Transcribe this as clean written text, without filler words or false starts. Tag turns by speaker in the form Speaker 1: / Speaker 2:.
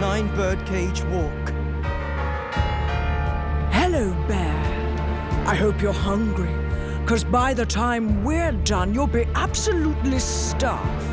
Speaker 1: 9 Birdcage Walk.
Speaker 2: Hello, Bear. I hope you're hungry, 'cause by the time we're done, you'll be absolutely stuffed.